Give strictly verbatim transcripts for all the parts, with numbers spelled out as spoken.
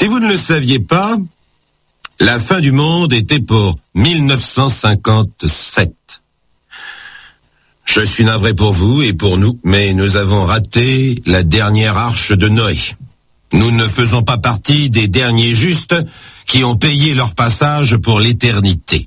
Si vous ne le saviez pas, la fin du monde était pour mille neuf cent cinquante-sept. Je suis navré pour vous et pour nous, mais nous avons raté la dernière arche de Noé. Nous ne faisons pas partie des derniers justes qui ont payé leur passage pour l'éternité.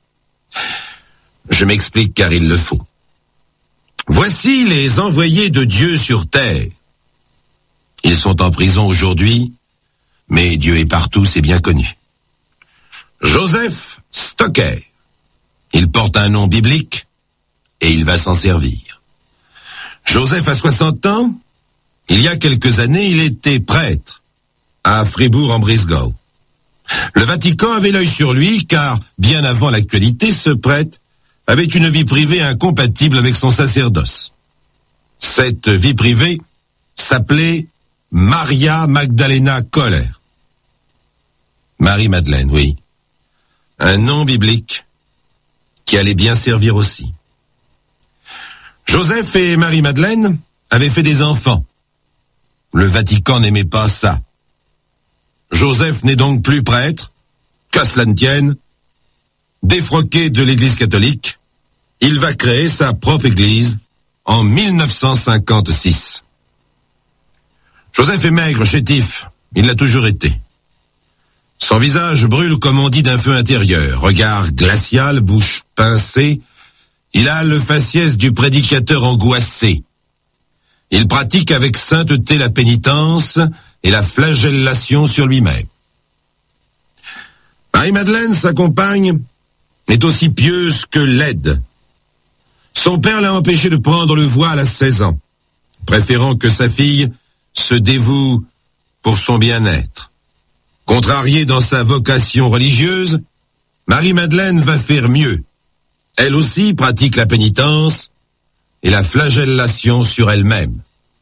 Je m'explique car il le faut. Voici les envoyés de Dieu sur terre. Ils sont en prison aujourd'hui, mais Dieu est partout, c'est bien connu. Joseph Stocker. Il porte un nom biblique et il va s'en servir. Joseph a soixante ans. Il y a quelques années, il était prêtre à Fribourg-en-Brisgau. Le Vatican avait l'œil sur lui car, bien avant l'actualité, ce prêtre avait une vie privée incompatible avec son sacerdoce. Cette vie privée s'appelait Maria Magdalena Kohler. Marie-Madeleine, oui. Un nom biblique qui allait bien servir aussi. Joseph et Marie-Madeleine avaient fait des enfants. Le Vatican n'aimait pas ça. Joseph n'est donc plus prêtre, qu'à cela ne tienne. Défroqué de l'Église catholique, il va créer sa propre Église en mille neuf cent cinquante-six. Joseph est maigre, chétif, il l'a toujours été. Son visage brûle comme on dit d'un feu intérieur, regard glacial, bouche pincée. Il a le faciès du prédicateur angoissé. Il pratique avec sainteté la pénitence et la flagellation sur lui-même. Marie-Madeleine, sa compagne, est aussi pieuse que laide. Son père l'a empêché de prendre le voile à seize ans, préférant que sa fille se dévoue pour son bien-être. Contrariée dans sa vocation religieuse, Marie-Madeleine va faire mieux. Elle aussi pratique la pénitence et la flagellation sur elle-même.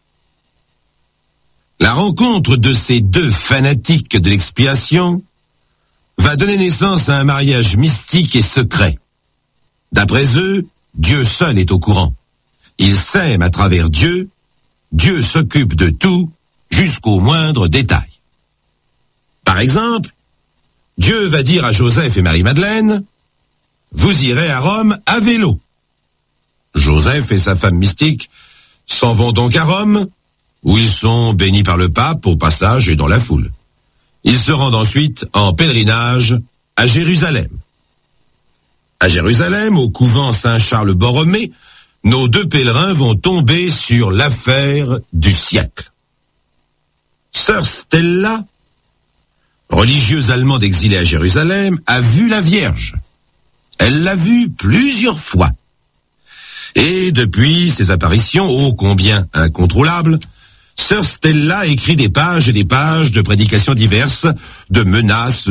La rencontre de ces deux fanatiques de l'expiation va donner naissance à un mariage mystique et secret. D'après eux, Dieu seul est au courant. Ils s'aiment à travers Dieu, Dieu s'occupe de tout, jusqu'au moindre détail. Par exemple, Dieu va dire à Joseph et Marie-Madeleine, « Vous irez à Rome à vélo ». Joseph et sa femme mystique s'en vont donc à Rome, où ils sont bénis par le pape au passage et dans la foule. Ils se rendent ensuite en pèlerinage à Jérusalem. À Jérusalem, au couvent Saint-Charles-Borromée, nos deux pèlerins vont tomber sur l'affaire du siècle. Sœur Stella, religieuse allemande exilée à Jérusalem, a vu la Vierge. Elle l'a vue plusieurs fois. Et depuis ces apparitions, ô combien incontrôlables, Sœur Stella écrit des pages et des pages de prédications diverses, de menaces,